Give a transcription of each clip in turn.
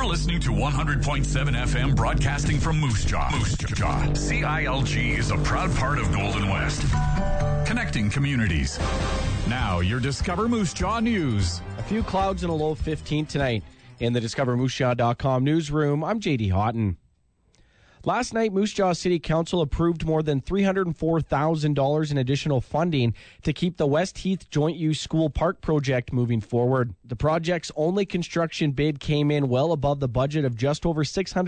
listening to 100.7 FM broadcasting from Moose Jaw. Moose Jaw. CILG is a proud part of Golden West. Connecting communities. Now, your Discover Moose Jaw news. A few clouds and a low of 15 tonight. In the DiscoverMooseJaw.com newsroom, I'm J.D. Houghton. Last night, Moose Jaw City Council approved more than $304,000 in additional funding to keep the West Heath Joint Use School Park project moving forward. The project's only construction bid came in well above the budget of just over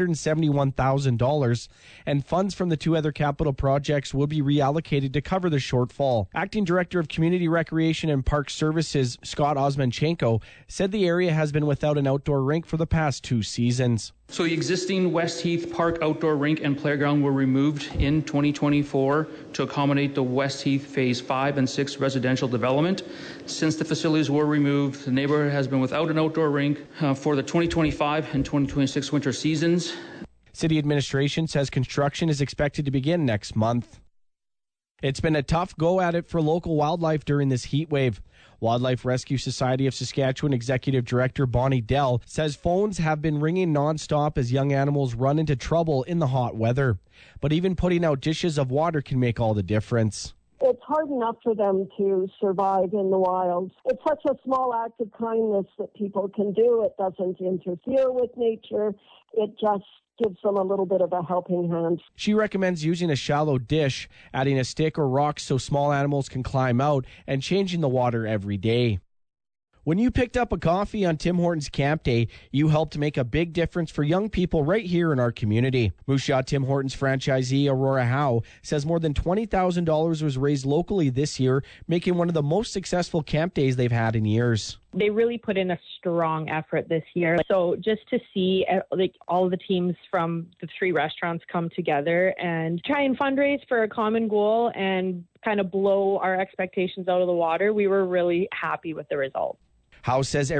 $671,000, and funds from the two other capital projects will be reallocated to cover the shortfall. Acting Director of Community Recreation and Park Services, Scott Osmanchenko, said the area has been without an outdoor rink for the past 2 seasons. So the existing West Heath Park outdoor rink and playground were removed in 2024 to accommodate the West Heath Phase 5 and 6 residential development. Since the facilities were removed, the neighborhood has been without an outdoor rink for the 2025 and 2026 winter seasons. City administration says construction is expected to begin next month. It's been a tough go at it for local wildlife during this heat wave. Wildlife Rescue Society of Saskatchewan Executive Director Bonnie Dell says phones have been ringing nonstop as young animals run into trouble in the hot weather. But even putting out dishes of water can make all the difference. It's hard enough for them to survive in the wild. It's such a small act of kindness that people can do. It doesn't interfere with nature. It just gives them a little bit of a helping hand. She recommends using a shallow dish, adding a stick or rock so small animals can climb out, and changing the water every day. When you picked up a coffee on Tim Hortons Camp Day, you helped make a big difference for young people right here in our community. Moose Jaw Tim Hortons franchisee Aurora Howe says more than $20,000 was raised locally this year, making one of the most successful camp days they've had in years. They really put in a strong effort this year. So just to see all the teams from the 3 restaurants come together and try and fundraise for a common goal and kind of blow our expectations out of the water, we were really happy with the result. Howe says